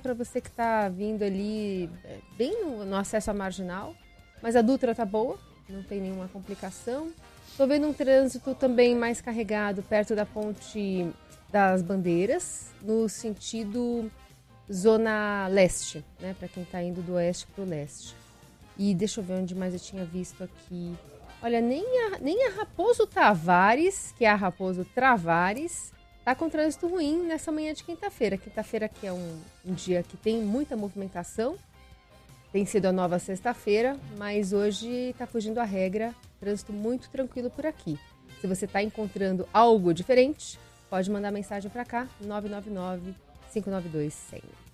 para você que está vindo ali bem no acesso à Marginal, mas a Dutra tá boa, não tem nenhuma complicação. Estou vendo um trânsito também mais carregado perto da Ponte das Bandeiras, no sentido zona leste, né, para quem está indo do oeste para o leste. E deixa eu ver onde mais eu tinha visto aqui. Olha, nem a Raposo Tavares, que é a Raposo Travares, tá com trânsito ruim nessa manhã de quinta-feira. Quinta-feira que é um dia que tem muita movimentação. Tem sido a nova sexta-feira, mas hoje tá fugindo a regra. Trânsito muito tranquilo por aqui. Se você tá encontrando algo diferente, pode mandar mensagem para cá, 999-592-100.